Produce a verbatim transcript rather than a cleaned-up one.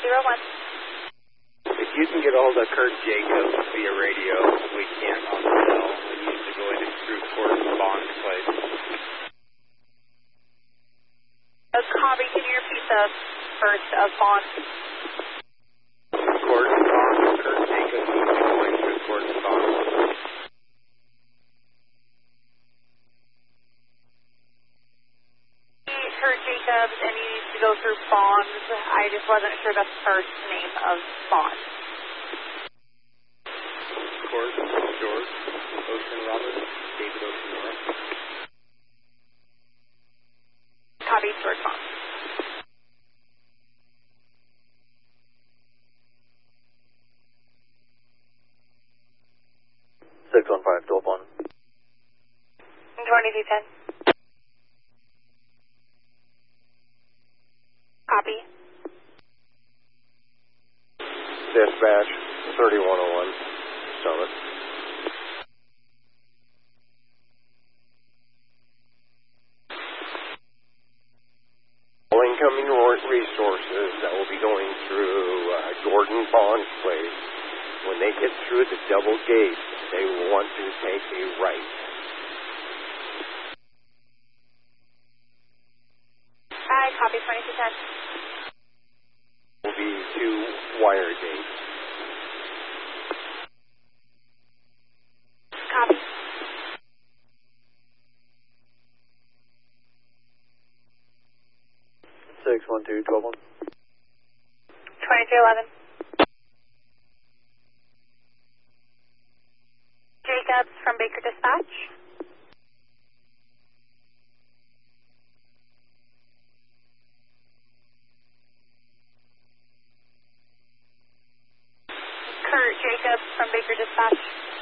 zero one. If you can get a hold of Kurt Jacobs via radio, we can't on the cell. We need to go into Shreveport Bond place. Uh, copy, can you repeat the first of Bond? Shreveport Bond, Kurt Jacobs needs to go into Shreveport Bond. Kurt Jacobs, and he needs to go through Bonds. I just wasn't sure the first name of Bond. Court, George, Ocean Robert, David Ocean Robert. Copy, George Bond. six one five, twelve one. twenty-two ten. Copy. Dispatch, thirty-one oh one, Summit. All incoming resources that will be going through uh, Gordon Bond Place. When they get through the double gate, they will want to take a right. Hi, copy, twenty-two ten. Will be two wire gates. Copy. six one two, twelve one. twenty-three eleven. Jacobs from Baker Dispatch. Kurt Jacobs from Baker Dispatch.